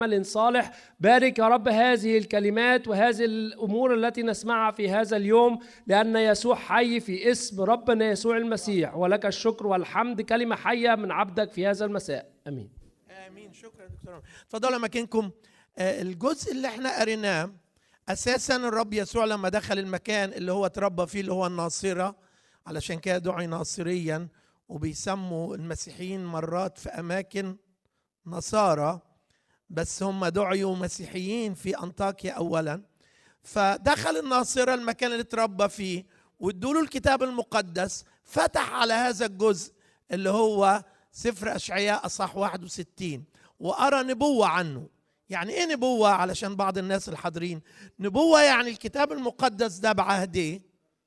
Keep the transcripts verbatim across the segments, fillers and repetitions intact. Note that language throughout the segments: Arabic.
عمل صالح. بارك يا رب هذه الكلمات وهذه الأمور التي نسمعها في هذا اليوم، لأن يسوع حي في اسم ربنا يسوع المسيح، ولك الشكر والحمد. كلمة حية من عبدك في هذا المساء. أمين آمين. شكرا دكتور. اتفضلوا مكانكم. الجزء اللي احنا قريناه أساسا الرب يسوع لما دخل المكان اللي هو اتربى فيه اللي هو الناصرة، علشان كده دعي ناصريا، وبيسموا المسيحيين مرات في أماكن نصارى، بس هم دعيوا مسيحيين في أنطاكيا أولا. فدخل الناصرة المكان اللي اتربى فيه وادوا له الكتاب المقدس، فتح على هذا الجزء اللي هو سفر أشعياء أصحاح واحد وستين وأرى نبوة عنه. يعني إيه نبوة؟ علشان بعض الناس الحاضرين، نبوة يعني الكتاب المقدس ده بعهده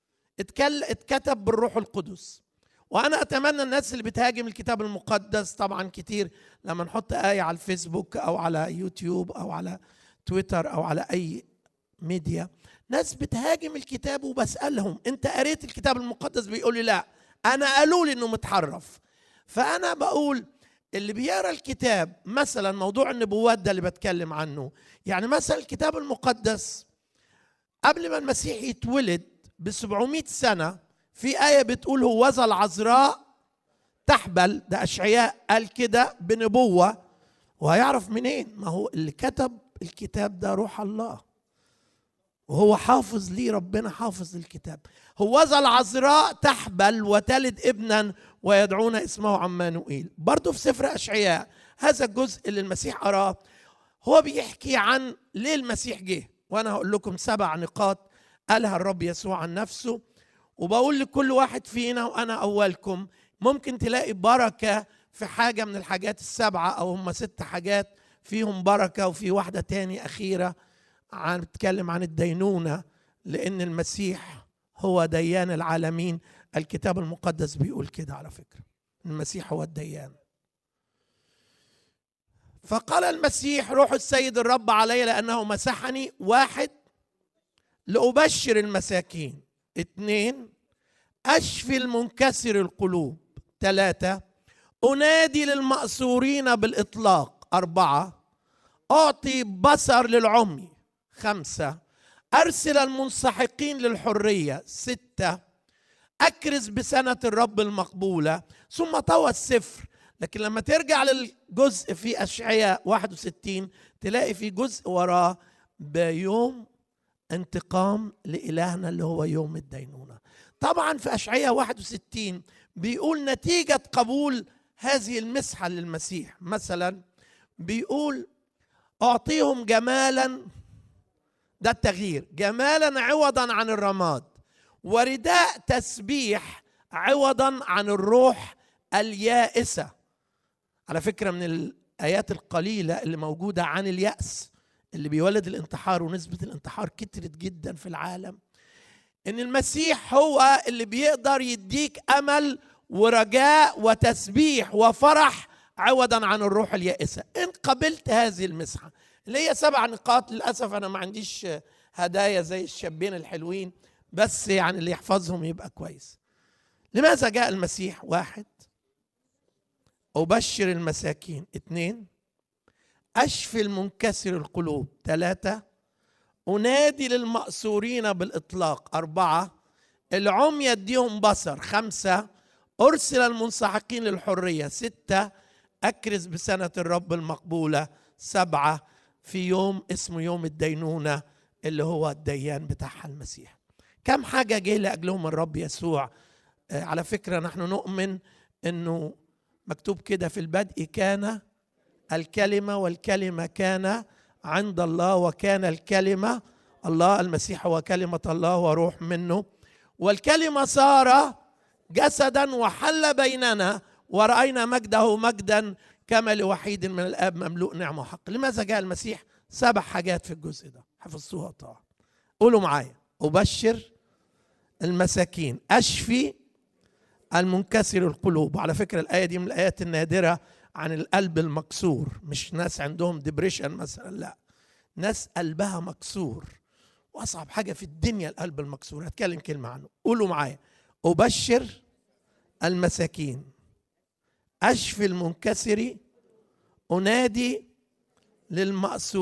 اتكتب بالروح القدس. وأنا أتمنى الناس اللي بتهاجم الكتاب المقدس، طبعا كتير لما نحط آية على الفيسبوك أو على يوتيوب أو على تويتر أو على أي ميديا، ناس بتهاجم الكتاب، وبسألهم أنت قريت الكتاب المقدس؟ بيقول لي لا، أنا قالوا لي إنه متحرف. فأنا بقول اللي بيقرأ الكتاب، مثلا موضوع النبوات ده اللي بتكلم عنه، يعني مثلا الكتاب المقدس قبل ما المسيح يتولد بسبعمائة سنة في آية بتقول هوذا العذراء تحبل. ده أشعياء قال كده بنبوة. وهيعرف منين؟ ما هو اللي كتب الكتاب ده روح الله، وهو حافظ ليه، ربنا حافظ الكتاب. هوذا العذراء تحبل وتلد ابنا ويدعون اسمه عمانوئيل. برضو في سفر أشعياء هذا الجزء اللي المسيح قراه هو بيحكي عن ليه المسيح جه. وانا هقول لكم سبع نقاط قالها الرب يسوع عن نفسه، وبقول لكل واحد فينا وانا اولكم ممكن تلاقي بركة في حاجة من الحاجات السبعة، او هم ست حاجات فيهم بركة، وفي واحدة تاني اخيرة عن بتكلم عن الدينونة، لان المسيح هو ديان العالمين. الكتاب المقدس بيقول كده على فكرة، المسيح هو الديان. فقال المسيح روح السيد الرب علي لأنه مسحني، واحد لأبشر المساكين، اثنين أشفي المنكسر القلوب، ثلاثة أنادي للمأسورين بالإطلاق، أربعة أعطي بصر للعمي، خمسة أرسل المنسحقين للحرية، ستة أكرز بسنة الرب المقبولة. ثم طوى السفر. لكن لما ترجع للجزء في أشعياء واحد وستين تلاقي في جزء وراه بيوم انتقام لإلهنا اللي هو يوم الدينونة. طبعا في أشعياء واحد وستين بيقول نتيجة قبول هذه المسحة للمسيح، مثلا بيقول أعطيهم جمالا، ده التغيير، جمالا عوضا عن الرماد، ورداء تسبيح عوضا عن الروح اليائسة. على فكرة من الآيات القليلة اللي موجودة عن اليأس اللي بيولد الانتحار، ونسبة الانتحار كترت جدا في العالم، إن المسيح هو اللي بيقدر يديك أمل ورجاء وتسبيح وفرح عوضا عن الروح اليائسة إن قبلت هذه المسحة اللي هي سبع نقاط. للأسف أنا ما عنديش هدايا زي الشابين الحلوين، بس يعني اللي يحفظهم يبقى كويس. لماذا جاء المسيح؟ واحد أبشر المساكين، اثنين أشفي المنكسر القلوب، ثلاثة أنادي للمأسورين بالإطلاق، أربعة العمي يديهم بصر، خمسة أرسل المنسحقين للحرية، ستة أكرز بسنة الرب المقبولة، سبعة في يوم اسمه يوم الدينونة اللي هو الديان بتاعها المسيح. كم حاجة جه لأجلهم الرب يسوع. آه على فكرة نحن نؤمن أنه مكتوب كده في البدء كان الكلمة والكلمة كان عند الله وكان الكلمة الله. المسيح هو كلمة الله وروح منه، والكلمة صار جسدا وحل بيننا ورأينا مجده مجدا كما لوحيد من الآب مملوء نعمة وحق. لماذا جاء المسيح؟ سبع حاجات في الجزء ده حفظتوها طبعا. قولوا معايا: أبشر المساكين، أشفي المنكسر القلوب. وعلى فكرة الآية دي من الآيات النادرة عن القلب المكسور، مش ناس عندهم ديبريشن مثلا، لا، ناس قلبها مكسور، وأصعب حاجة في الدنيا القلب المكسور. هتكلم كلمة عنه. قولوا معايا: أبشر المساكين، أشفي المنكسر، أنادي للمقصود